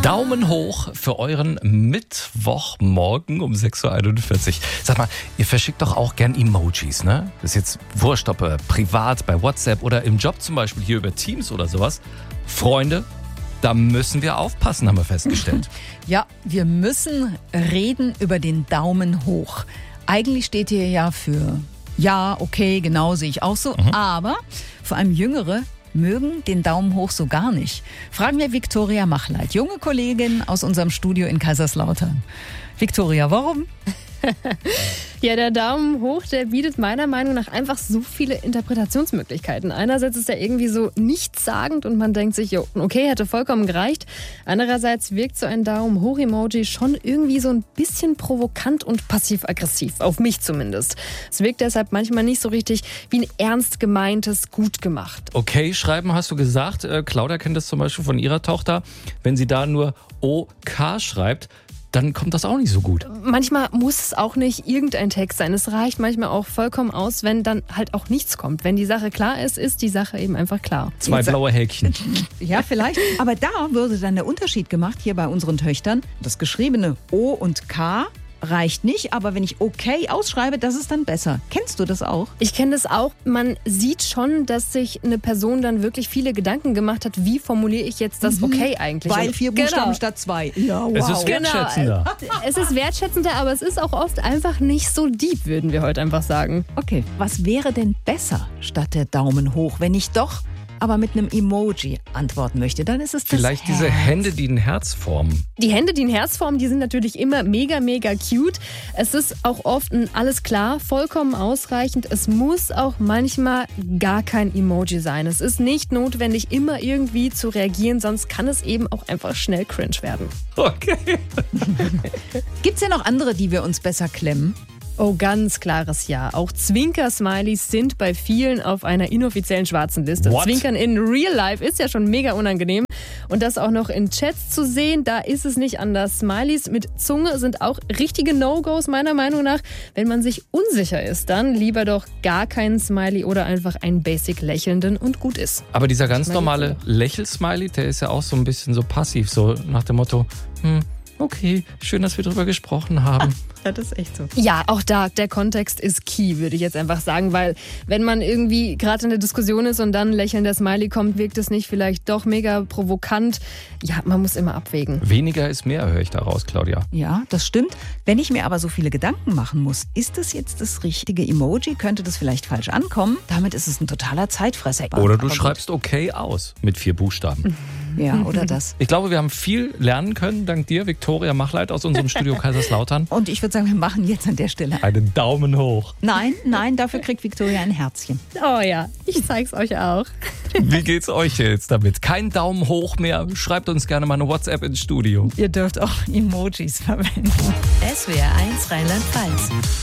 Daumen hoch für euren Mittwochmorgen um 6.41 Uhr. Sag mal, ihr verschickt doch auch gern Emojis, ne? Das ist jetzt wurscht, ob privat bei WhatsApp oder im Job zum Beispiel hier über Teams oder sowas. Freunde, da müssen wir aufpassen, haben wir festgestellt. Ja, wir müssen reden über den Daumen hoch. Eigentlich steht hier ja für ja, okay, genau, sehe ich auch so. Aber vor allem Jüngere mögen den Daumen hoch so gar nicht. Fragen wir Viktoria Machleit, junge Kollegin aus unserem Studio in Kaiserslautern. Viktoria, warum? Ja, der Daumen hoch, der bietet meiner Meinung nach einfach so viele Interpretationsmöglichkeiten. Einerseits ist er irgendwie so nichtssagend und man denkt sich, jo, okay, hätte vollkommen gereicht. Andererseits wirkt so ein Daumen hoch Emoji schon irgendwie so ein bisschen provokant und passiv-aggressiv, auf mich zumindest. Es wirkt deshalb manchmal nicht so richtig wie ein ernst gemeintes gut gemacht. Okay, schreiben hast du gesagt. Claudia kennt das zum Beispiel von ihrer Tochter. Wenn sie da nur OK schreibt, dann kommt das auch nicht so gut. Manchmal muss es auch nicht irgendein Text sein. Es reicht manchmal auch vollkommen aus, wenn dann halt auch nichts kommt. Wenn die Sache klar ist, ist die Sache eben einfach klar. 2 blaue Häkchen. Ja, vielleicht. Aber da würde dann der Unterschied gemacht, hier bei unseren Töchtern. Das geschriebene O und K reicht nicht, aber wenn ich okay ausschreibe, das ist dann besser. Kennst du das auch? Ich kenne das auch. Man sieht schon, dass sich eine Person dann wirklich viele Gedanken gemacht hat, wie formuliere ich jetzt das okay eigentlich? Weil Und 4 Buchstaben statt 2. Ja, wow. Es ist wertschätzender. Es ist wertschätzender, aber es ist auch oft einfach nicht so deep, würden wir heute einfach sagen. Okay, was wäre denn besser statt der Daumen hoch, wenn ich doch aber mit einem Emoji antworten möchte? Dann ist es das Vielleicht Herz. diese Hände, die ein Herz formen. Die Hände, die ein Herz formen, die sind natürlich immer mega, mega cute. Es ist auch oft ein alles klar, vollkommen ausreichend. Es muss auch manchmal gar kein Emoji sein. Es ist nicht notwendig, immer irgendwie zu reagieren, sonst kann es eben auch einfach schnell cringe werden. Okay. Gibt's ja noch andere, die wir uns besser klemmen? Oh, ganz klares Ja. Auch Zwinker-Smileys sind bei vielen auf einer inoffiziellen schwarzen Liste. What? Zwinkern in Real Life ist ja schon mega unangenehm. Und das auch noch in Chats zu sehen, da ist es nicht anders. Smileys mit Zunge sind auch richtige No-Gos meiner Meinung nach. Wenn man sich unsicher ist, dann lieber doch gar keinen Smiley oder einfach einen basic lächelnden und gut ist. Aber dieser ganz normale Lächelsmiley, der ist ja auch so ein bisschen so passiv, so nach dem Motto, okay, schön, dass wir drüber gesprochen haben. Ja, das ist echt so. Ja, auch da, der Kontext ist key, würde ich jetzt einfach sagen, weil wenn man irgendwie gerade in der Diskussion ist und dann ein lächelnder Smiley kommt, wirkt es nicht vielleicht doch mega provokant. Ja, man muss immer abwägen. Weniger ist mehr, höre ich daraus, Claudia. Ja, das stimmt. Wenn ich mir aber so viele Gedanken machen muss, ist das jetzt das richtige Emoji? Könnte das vielleicht falsch ankommen? Damit ist es ein totaler Zeitfresser. Oder du Aber gut. schreibst okay aus mit 4 Buchstaben. Ja, oder das. Ich glaube, wir haben viel lernen können, dank dir, Viktoria Machleit aus unserem Studio Kaiserslautern. Und ich würde sagen, wir machen jetzt an der Stelle. Einen Daumen hoch. Nein, dafür kriegt Viktoria ein Herzchen. Oh ja, ich zeig's euch auch. Wie geht's euch jetzt damit? Kein Daumen hoch mehr. Schreibt uns gerne mal eine WhatsApp ins Studio. Ihr dürft auch Emojis verwenden. SWR 1 Rheinland-Pfalz.